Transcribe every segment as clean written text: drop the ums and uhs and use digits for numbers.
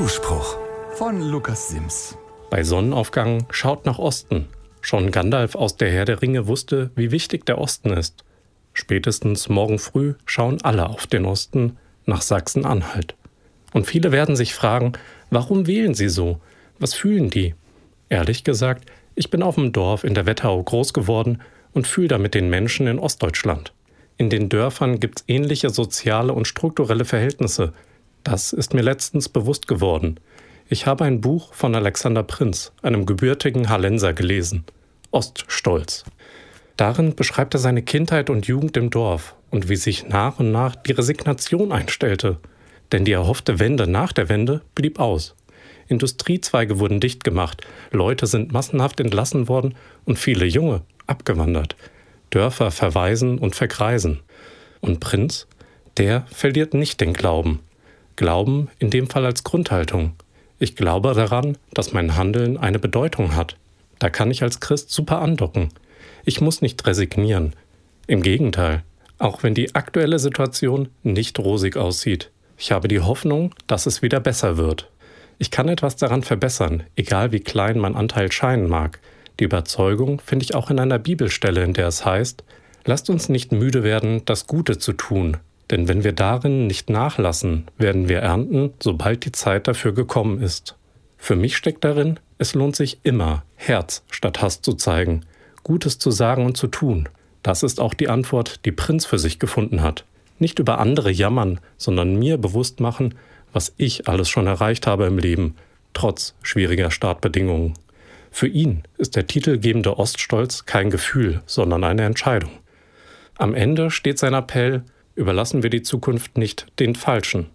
Zuspruch von Lukas Sims. Bei Sonnenaufgang schaut nach Osten. Schon Gandalf aus der Herr der Ringe wusste, wie wichtig der Osten ist. Spätestens morgen früh schauen alle auf den Osten, nach Sachsen-Anhalt. Und viele werden sich fragen, warum wählen sie so? Was fühlen die? Ehrlich gesagt, ich bin auf dem Dorf in der Wetterau groß geworden und fühle da mit den Menschen in Ostdeutschland. In den Dörfern gibt's ähnliche soziale und strukturelle Verhältnisse. Das ist mir letztens bewusst geworden. Ich habe ein Buch von Alexander Prinz, einem gebürtigen Hallenser, gelesen. Oststolz. Darin beschreibt er seine Kindheit und Jugend im Dorf und wie sich nach und nach die Resignation einstellte. Denn die erhoffte Wende nach der Wende blieb aus. Industriezweige wurden dicht gemacht, Leute sind massenhaft entlassen worden und viele Junge abgewandert. Dörfer verwaisen und vergreisen. Und Prinz, der verliert nicht den Glauben. Glauben in dem Fall als Grundhaltung. Ich glaube daran, dass mein Handeln eine Bedeutung hat. Da kann ich als Christ super andocken. Ich muss nicht resignieren. Im Gegenteil, auch wenn die aktuelle Situation nicht rosig aussieht. Ich habe die Hoffnung, dass es wieder besser wird. Ich kann etwas daran verbessern, egal wie klein mein Anteil scheinen mag. Die Überzeugung finde ich auch in einer Bibelstelle, in der es heißt, lasst uns nicht müde werden, das Gute zu tun. Denn wenn wir darin nicht nachlassen, werden wir ernten, sobald die Zeit dafür gekommen ist. Für mich steckt darin, es lohnt sich immer, Herz statt Hass zu zeigen, Gutes zu sagen und zu tun. Das ist auch die Antwort, die Prinz für sich gefunden hat. Nicht über andere jammern, sondern mir bewusst machen, was ich alles schon erreicht habe im Leben, trotz schwieriger Startbedingungen. Für ihn ist der titelgebende Oststolz kein Gefühl, sondern eine Entscheidung. Am Ende steht sein Appell, überlassen wir die Zukunft nicht den Falschen.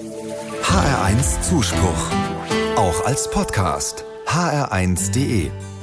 HR1 Zuspruch. Auch als Podcast. hr1.de